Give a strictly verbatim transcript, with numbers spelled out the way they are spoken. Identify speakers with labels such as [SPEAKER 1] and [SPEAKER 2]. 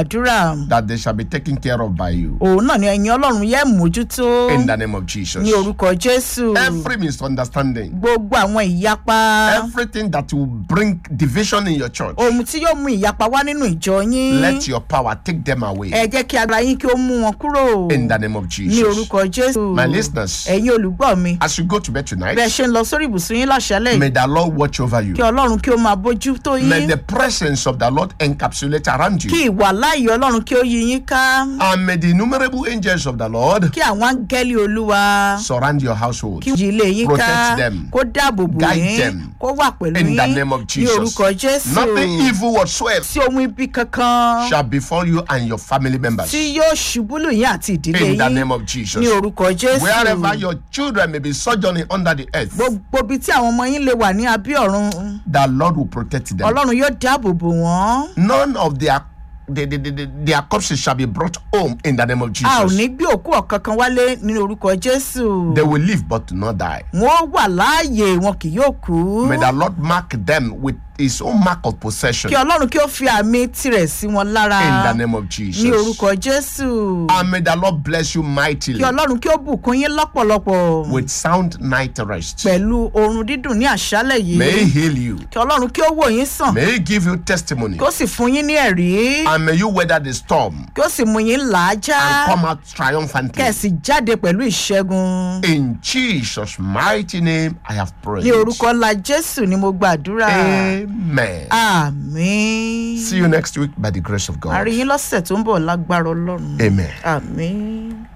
[SPEAKER 1] gbàdúrà.
[SPEAKER 2] that they shall be taken care of by you.
[SPEAKER 1] Òun náà ni ẹ̀yin Ọlọ́run yẹ́ mójútó.
[SPEAKER 2] In the name of Jesus.
[SPEAKER 1] Ní orúkọ Jésù.
[SPEAKER 2] Every misunderstanding,
[SPEAKER 1] Gbogbo àwọn ìyapa.
[SPEAKER 2] everything that will bring division in your church,
[SPEAKER 1] Ohun tí yóò mú ìyapa wá nínú ìjọ yín.
[SPEAKER 2] let your power take them away.
[SPEAKER 1] Ẹ jẹ́ kí agbára yín kí ó mú wọn kúrò.
[SPEAKER 2] In the name of
[SPEAKER 1] Ní
[SPEAKER 2] Jesus.
[SPEAKER 1] orúkọ Jésù.
[SPEAKER 2] My listeners,
[SPEAKER 1] Ẹ̀yin olùgbọ́ mi.
[SPEAKER 2] as you go to bed tonight,
[SPEAKER 1] Bẹ́ẹ̀ ṣe ń lọ sórí ibùsùn yín láṣálẹ̀
[SPEAKER 2] may
[SPEAKER 1] yìí.
[SPEAKER 2] the Lord watch over you.
[SPEAKER 1] Kí Ọlọ́run kí ó máa bójú tó
[SPEAKER 2] May
[SPEAKER 1] yín.
[SPEAKER 2] the presence of the Lord encapsulate around
[SPEAKER 1] Kí
[SPEAKER 2] you.
[SPEAKER 1] ìwà láàyè Ọlọ́run kí ó yí yín ká.
[SPEAKER 2] And may the innumerable angels of the Lord
[SPEAKER 1] Kí àwọn áńgẹ́lì Olúwa.
[SPEAKER 2] surround your household.
[SPEAKER 1] Kí ìjì ilé yín ká.
[SPEAKER 2] Protect them.
[SPEAKER 1] Kó dáàbò bò
[SPEAKER 2] Guide
[SPEAKER 1] yín.
[SPEAKER 2] them.
[SPEAKER 1] Kó wà pẹ̀lú
[SPEAKER 2] In the
[SPEAKER 1] yín.
[SPEAKER 2] name of
[SPEAKER 1] Ní
[SPEAKER 2] Jesus.
[SPEAKER 1] orúkọ Jésù.
[SPEAKER 2] Nothing evil whatsoever
[SPEAKER 1] Sí ohun ibi kankan.
[SPEAKER 2] shall befall you and your family members.
[SPEAKER 1] Tí yóò ṣubú lù yín àti ìdílé
[SPEAKER 2] In the
[SPEAKER 1] yín.
[SPEAKER 2] name of Jesus.
[SPEAKER 1] Ní orúkọ Jésù.
[SPEAKER 2] Wherever your children may be sojourning under the earth,
[SPEAKER 1] Gbogbo ibi tí àwọn ọmọ yín lè wà ní abí ọ̀run.
[SPEAKER 2] the Lord will protect them.
[SPEAKER 1] Ọlọ́run yóò dáàbò bò wọ́n.
[SPEAKER 2] None of their the, the, the, the, their corpses shall be brought home in the name of
[SPEAKER 1] A ò
[SPEAKER 2] Jesus.
[SPEAKER 1] ní gbé òkú ọ̀kankan wálé ní orúkọ Jésù.
[SPEAKER 2] They will live but not die.
[SPEAKER 1] Wọ́n wà láàyè wọn kì yóò kú.
[SPEAKER 2] May the Lord mark them with his own mark of possession
[SPEAKER 1] Kí Ọlọ́run kí ó fi àmì tirẹ̀ sí wọn lára.
[SPEAKER 2] in the name of Jesus.
[SPEAKER 1] Ní orúkọ Jésù.
[SPEAKER 2] And may the Lord bless you mightily
[SPEAKER 1] Kí Ọlọ́run kí ó bùkún yín lọ́pọ̀lọpọ̀.
[SPEAKER 2] with sound night rest.
[SPEAKER 1] Pẹ̀lú oorun dídùn ní àṣálẹ̀ yìí.
[SPEAKER 2] May he heal you.
[SPEAKER 1] Kí Ọlọ́run kí ó wò yín sàn.
[SPEAKER 2] May he give you testimony.
[SPEAKER 1] Kí ó sì fún yín ní ẹ̀rí.
[SPEAKER 2] And may you weather the storm
[SPEAKER 1] Kí ó sì mú yín làájá.
[SPEAKER 2] and come out triumphantly.
[SPEAKER 1] Kẹ́ ẹ sì jáde pẹ̀lú ìṣẹ́gun.
[SPEAKER 2] In Jesus' mighty name, I have prayed.
[SPEAKER 1] Ní orúkọ ńlá Jésù ni mo gbàdúrà.
[SPEAKER 2] Amen.
[SPEAKER 1] Àmín.
[SPEAKER 2] See you next week by the grace of
[SPEAKER 1] A rí
[SPEAKER 2] God.
[SPEAKER 1] yín lọ́sẹ̀ tó ń bọ̀ lágbára Ọlọ́run.
[SPEAKER 2] Amen.
[SPEAKER 1] Àmín.